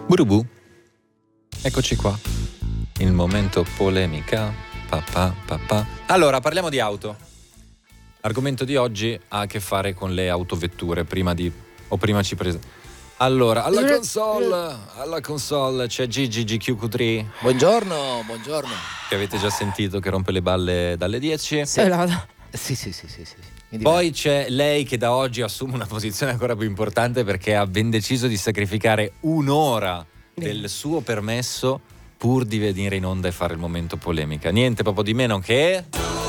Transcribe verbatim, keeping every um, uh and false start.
Burubu. Eccoci qua. Il momento polemica. Papà, papà. Allora, parliamo di auto. L'argomento di oggi ha a che fare con le autovetture. Prima di o prima ci prese. Allora, alla console, alla console c'è Gigi G Q Q tre. Buongiorno, buongiorno. Che avete già sentito che rompe le balle dalle dieci. Sì, sì, sì, sì, sì, sì. Poi c'è lei che da oggi assume una posizione ancora più importante perché ha ben deciso di sacrificare un'ora del suo permesso pur di venire in onda e fare il momento polemica. Niente proprio di meno che